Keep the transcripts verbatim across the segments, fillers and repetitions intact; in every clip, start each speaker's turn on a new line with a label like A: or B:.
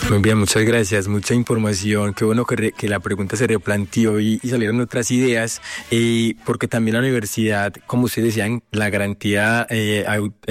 A: Muy bien, muchas gracias, mucha información, qué bueno que, re, que la pregunta se replanteó y, y salieron otras ideas, eh, porque también la universidad, como ustedes decían, la garantía, eh,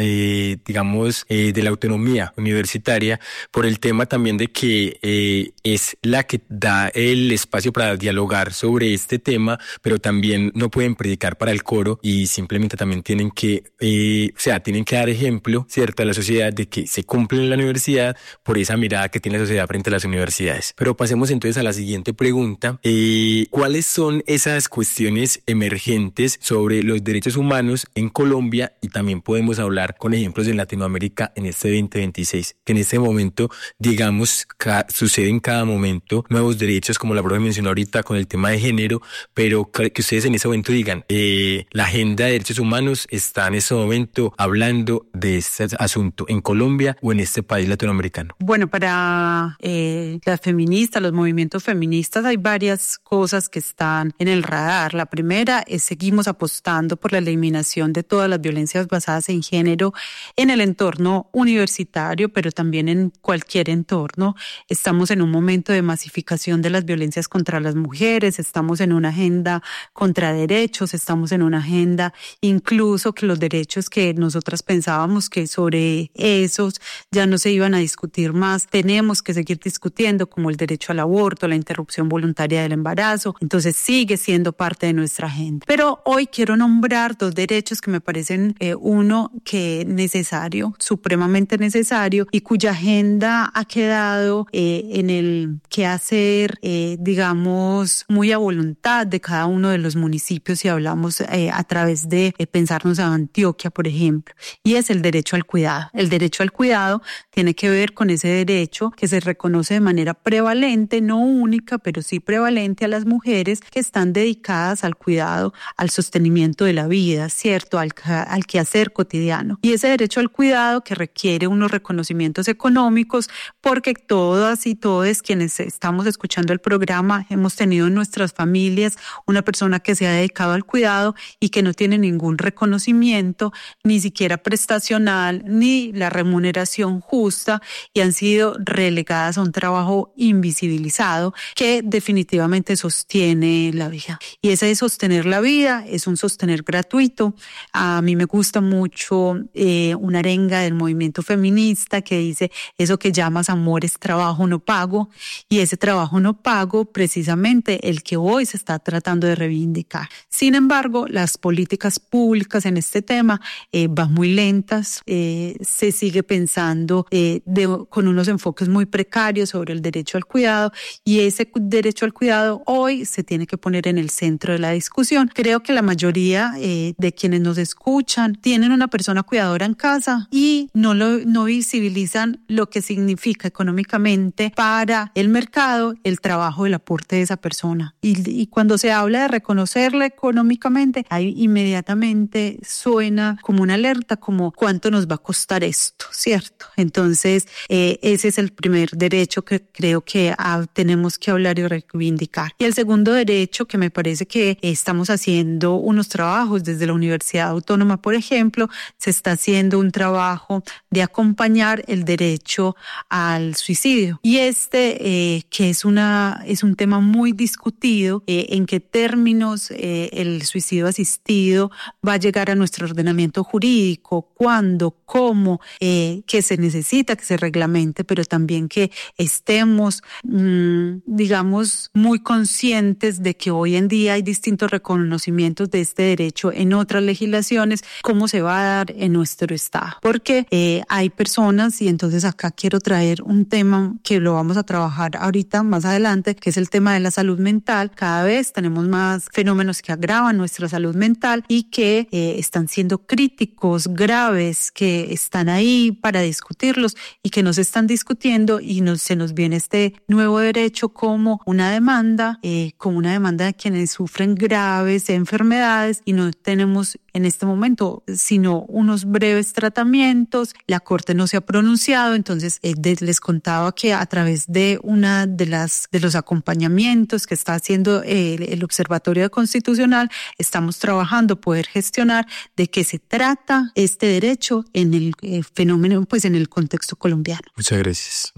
A: eh, digamos, eh, de la autonomía universitaria, por el tema también de que eh, es la que da el espacio para dialogar sobre este tema, pero también no pueden predicar para el coro y simplemente también tienen que, eh, o sea, tienen que dar ejemplo, ¿cierto?, a la sociedad de que se cumple en la universidad por esa mirada que tiene la sociedad frente a las universidades. Pero pasemos entonces a la siguiente pregunta. Eh, ¿Cuáles son esas cuestiones emergentes sobre los derechos humanos en Colombia? Y también podemos hablar con ejemplos en Latinoamérica en este veinte veintiséis, que en este momento, digamos, ca- sucede en cada momento nuevos derechos, como la profe mencionó ahorita con el tema de género, pero que ustedes en ese momento digan, eh, la agenda de derechos humanos está en ese momento hablando de este asunto en Colombia o en este país latinoamericano.
B: Bueno, para eh, las feministas, los movimientos feministas, hay varias cosas que están en el radar. La primera es seguimos apostando por la eliminación de todas las violencias basadas en género en el entorno universitario, pero también en cualquier entorno. Estamos en un momento de masificación de las violencias contra las mujeres, estamos en una agenda contra derechos, estamos en una agenda incluso que los derechos que nosotras pensábamos que sobre esos ya no se iban a discutir más, tenemos que seguir discutiendo, como el derecho al aborto, la interrupción voluntaria del embarazo. Entonces sigue siendo parte de nuestra agenda. Pero hoy quiero nombrar dos derechos que me parecen, eh, uno que es necesario, supremamente necesario, y cuya agenda ha quedado eh, en el quehacer, eh, digamos, muy a voluntad de cada uno de los municipios, si hablamos eh, a través de eh, pensarnos a Antioquia, por ejemplo, y es el derecho al cuidado. El derecho al cuidado tiene que ver con ese derecho que se reconoce de manera prevalente, no única, pero sí prevalente a las mujeres que están dedicadas al cuidado, al sostenimiento de la vida, ¿cierto?, al, al quehacer cotidiano. Y ese derecho al cuidado que requiere unos reconocimientos económicos, porque todas y todos quienes estamos escuchando el programa hemos tenido en nuestras familias una persona que se ha dedicado al cuidado y que no tiene ningún reconocimiento, ni siquiera prestacional, ni la remuneración justa, y han sido relegadas a un trabajo invisibilizado que definitivamente sostiene la vida. Y ese de sostener la vida es un sostener gratuito. A mí me gusta mucho eh, una arenga del movimiento feminista que dice: eso que llamas amor es trabajo no pago, y ese trabajo no pago precisamente el que hoy se está tratando de reivindicar. Sin embargo, las políticas públicas en este tema eh, van muy lentas, eh, se sigue pensando eh, de, con unos enfoques muy precarios sobre el derecho al cuidado, y ese derecho al cuidado hoy se tiene que poner en el centro de la discusión. Creo que la mayoría eh, de quienes nos escuchan tienen una persona cuidadora en casa y no, lo, no visibilizan lo que significa económicamente para el mercado el trabajo, el aporte de esa persona. Y, y cuando se habla de reconocerla económicamente, ahí inmediatamente suena como una alerta, como ¿cuánto nos va a costar esto? ¿Cierto? Entonces, eh, ese es el primer derecho que creo que ah, tenemos que hablar y reivindicar. Y el segundo derecho, que me parece que estamos haciendo unos trabajos desde la Universidad Autónoma, por ejemplo, se está haciendo un trabajo de acompañar el derecho al suicidio. Y este, eh, que es, una, es un tema muy discutido, eh, en qué términos eh, el suicidio asistido va a llegar a nuestro ordenamiento jurídico, cuándo, cómo, eh, que se necesita que se reglamente, pero también que estemos, mmm, digamos, muy conscientes de que hoy en día hay distintos reconocimientos de este derecho en otras legislaciones, cómo se va a dar en nuestro estado. Porque eh, hay personas, y entonces acá quiero traer un tema que lo vamos a trabajar ahorita más adelante, que es el tema de la salud mental. Cada vez tenemos más fenómenos que agravan nuestra salud mental y que eh, están siendo críticos, graves, que están ahí para discutirlos y que no se están discutiendo, y nos, se nos viene este nuevo derecho como una demanda, eh, como una demanda de quienes sufren graves enfermedades y no tenemos en este momento sino unos breves tratamientos. La Corte no se ha pronunciado, entonces eh, de, les contaba que a través de una de las de los acompañamientos que está haciendo el, el Observatorio Constitucional, estamos trabajando poder gestionar de qué se trata este derecho en el eh, fenómeno, pues en el contexto colombiano.
A: Muchas gracias.
C: Vale.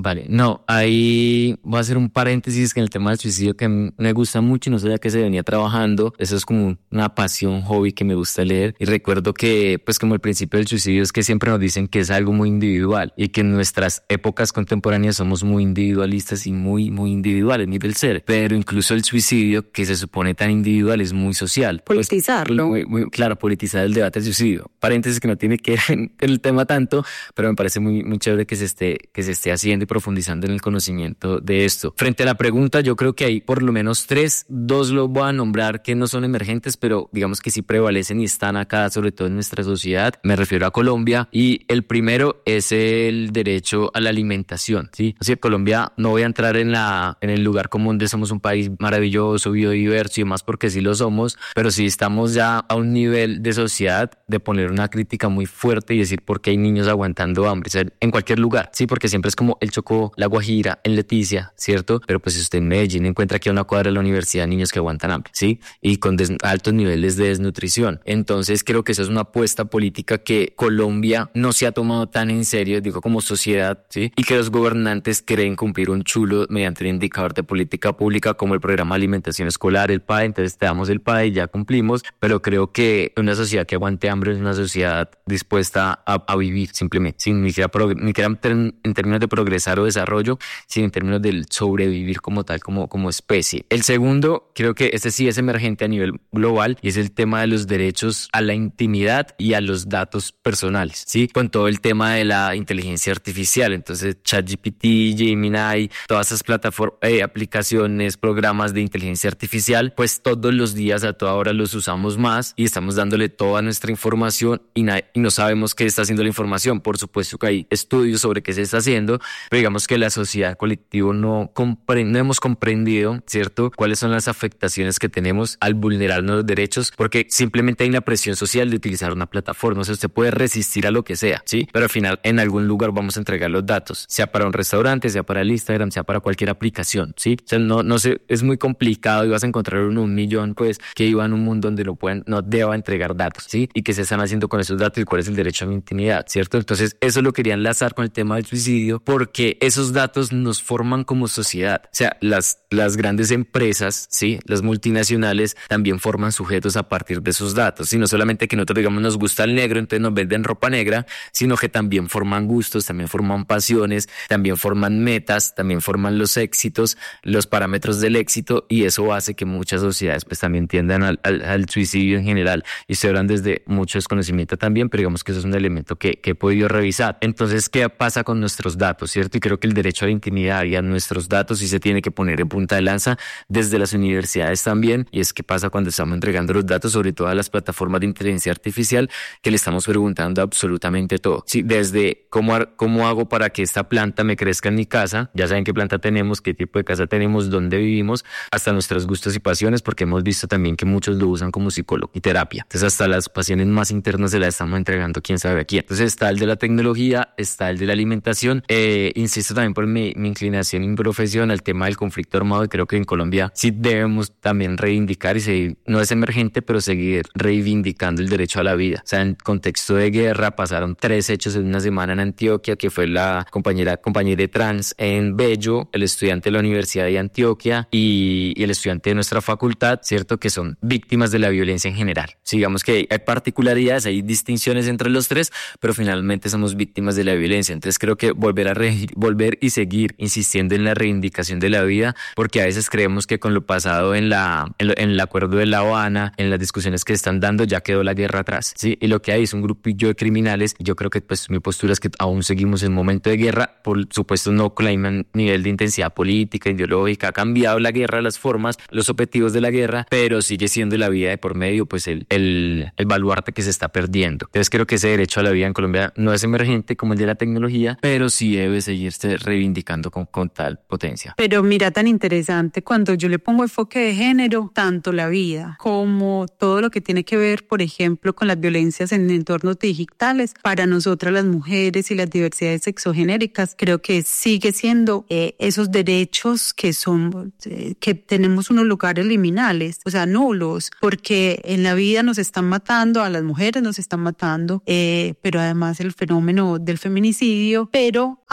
C: Vale, no, ahí voy a hacer un paréntesis que en el tema del suicidio que me gusta mucho y no sabía que se venía trabajando. Eso es como una pasión, hobby que me gusta leer. Y recuerdo que, pues como el principio del suicidio es que siempre nos dicen que es algo muy individual y que en nuestras épocas contemporáneas somos muy individualistas y muy, muy individuales, ni del ser. Pero incluso el suicidio, que se supone tan individual, es muy social.
B: Politizarlo.
C: Pues, muy, muy, claro, politizar el debate del suicidio. Paréntesis que no tiene que ver en el tema tanto, pero me parece muy, muy chévere que se esté, que se esté haciendo y profundizando en el conocimiento de esto. Frente a la pregunta, yo creo que hay por lo menos tres, dos los voy a nombrar que no son emergentes, pero digamos que sí prevalecen y están acá, sobre todo en nuestra sociedad. Me refiero a Colombia, y el primero es el derecho a la alimentación, ¿sí? Así que Colombia, no voy a entrar en la en el lugar común de somos un país maravilloso, biodiverso y demás, porque sí lo somos, pero sí estamos ya a un nivel de sociedad de poner una crítica muy fuerte y decir por qué hay niños aguantando hambre, o sea, en cualquier lugar, sí, porque siempre es como el Chocó, la Guajira, en Leticia, ¿cierto? Pero pues si usted en Medellín encuentra aquí a una cuadra de la universidad niños que aguantan hambre, ¿sí? Y con des- altos niveles de desnutrición. Entonces creo que eso es una apuesta política que Colombia no se ha tomado tan en serio, digo, como sociedad, ¿sí? Y que los gobernantes creen cumplir un chulo mediante un indicador de política pública como el programa de alimentación escolar, el P A E, entonces te damos el P A E y ya cumplimos, pero creo que una sociedad que aguante hambre es una sociedad dispuesta a, a vivir simplemente, sin ni siquiera, prog- ni siquiera en, en términos de progresar o desarrollo, sino en términos del sobrevivir como tal, como, como especie. El segundo, creo que este sí es emergente a nivel global, y es el tema de los derechos a la intimidad y a los datos personales, ¿sí? Con todo el tema de la inteligencia artificial, entonces ChatGPT, Gemini, todas esas plataformas, eh, aplicaciones, programas de inteligencia artificial, pues todos los días a toda hora los usamos más y estamos dándole toda nuestra información y, na- y no sabemos qué está haciendo la información. Por supuesto que hay estudios sobre qué se está haciendo, pero digamos que la sociedad colectivo no, compre- no hemos comprendido, ¿cierto?, cuáles son las afectaciones que tenemos al vulnerarnos los derechos, porque simplemente hay una presión social de utilizar una plataforma. O sea, usted puede resistir a lo que sea, ¿sí? Pero al final en algún lugar vamos a entregar los datos, sea para un restaurante, sea para el Instagram, sea para cualquier aplicación, ¿sí? O sea, no, no sé, es muy complicado y vas a encontrar uno, un millón, pues, que iba en un mundo donde no pueden, no deba entregar datos, ¿sí? Y qué se están haciendo con esos datos y cuál es el derecho a mi intimidad, ¿cierto? Entonces, eso lo quería enlazar con el tema del suicidio, porque esos datos nos forman como sociedad. O sea, las, las grandes empresas, ¿sí?, las multinacionales también forman sujetos a partir de esos datos, y no solamente que nosotros digamos nos gusta el negro, entonces nos venden ropa negra, sino que también forman gustos, también forman pasiones, también forman metas, también forman los éxitos, los parámetros del éxito, y eso hace que muchas sociedades pues también tiendan al, al, al suicidio en general, y se hablan desde mucho desconocimiento también, pero digamos que eso es un elemento que, que he podido revisar. Entonces, ¿qué pasa con nuestros datos, cierto? Y creo que el derecho a la intimidad y a nuestros datos sí se tiene que poner en punta de lanza desde las universidades también, y es qué pasa cuando estamos entregando los datos, sobre todo a las plataformas de inteligencia artificial, que le estamos preguntando absolutamente todo. Sí, desde cómo, cómo hago para que esta planta me crezca en mi casa, ya saben qué planta tenemos, qué tipo de casa tenemos, dónde vivimos, hasta nuestros gustos y pasiones, porque hemos visto también que muchos lo usan como psicólogo y terapia. Entonces hasta las pasiones más internas se las estamos entregando quién sabe a quién. Entonces está el de la tecnología, está el de la alimentación, eh, insisto también por mi, mi inclinación y mi profesión al tema del conflicto armado, y creo que en Colombia sí debemos también reivindicar y seguir, no es emergente, pero seguir reivindicando el derecho a la vida. O sea, en contexto de guerra pasaron tres hechos en una semana en Antioquia, que fue la compañera, compañera trans en Bello, el estudiante de la Universidad de Antioquia y, y el estudiante de nuestra facultad, ¿cierto?, que son víctimas de la violencia en general. Sí, digamos que hay particularidades, hay distinciones entre los tres, pero finalmente somos víctimas de la violencia. Entonces creo que volver a re, volver y seguir insistiendo en la reivindicación de la vida, porque a veces creemos que con lo pasado en la en, lo, en el acuerdo de La Habana, en las discusiones que están dando, ya quedó la guerra atrás, ¿sí? Y lo que hay es un grupillo de criminales. Yo creo que pues mi postura es que aún seguimos en momento de guerra, por supuesto no con el mismo nivel de intensidad política, ideológica, ha cambiado la guerra, las formas, los objetivos de la guerra, pero sigue siendo la vida de por medio, pues el, el, el baluarte que se está perdiendo. Entonces creo que ese derecho a la vida en Colombia no es emergente como el de la tecnología, pero sí debe seguirse reivindicando con, con tal potencia.
B: Pero mira, tan interesante, cuando yo le pongo enfoque de género, tanto la vida como todo lo que tiene que ver, por ejemplo, con las violencias en entornos digitales, para nosotras las mujeres y las diversidades sexogenéricas, creo que sigue siendo eh, esos derechos que son, eh, que tenemos unos lugares liminales, o sea, nulos, porque en la vida nos están matando, a las mujeres nos están matando, eh, pero además el fenómeno del feminicidio, pero además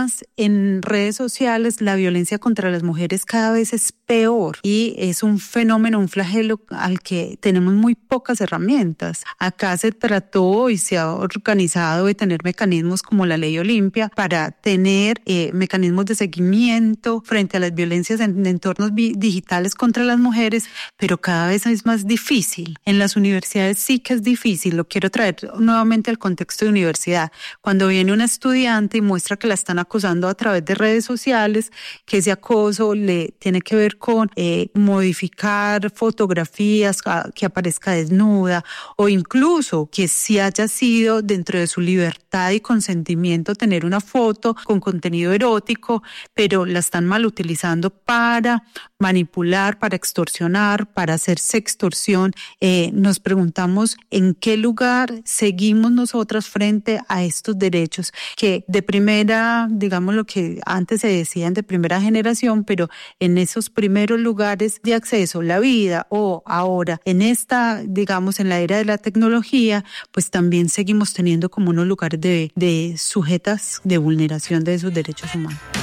B: además en redes sociales la violencia contra las mujeres cada vez es peor y es un fenómeno, un flagelo al que tenemos muy pocas herramientas. Acá se trató y se ha organizado de tener mecanismos como la Ley Olimpia para tener eh, mecanismos de seguimiento frente a las violencias en, en entornos vi- digitales contra las mujeres, pero cada vez es más difícil. En las universidades sí que es difícil. Lo quiero traer nuevamente al contexto de universidad. Cuando viene una estudiante y muestra que la están acosando a través de redes sociales, que ese acoso le tiene que ver con eh, modificar fotografías, a, que aparezca desnuda, o incluso que si haya sido dentro de su libertad y consentimiento tener una foto con contenido erótico, pero la están mal utilizando para manipular, para extorsionar, para hacer sextorsión. Eh, nos preguntamos en qué lugar seguimos nosotras frente a estos derechos que de primera, digamos lo que antes se decían de primera generación, pero en esos primeros lugares de acceso, la vida, o ahora en esta, digamos, en la era de la tecnología, pues también seguimos teniendo como unos lugares de, de sujetas de vulneración de esos derechos humanos.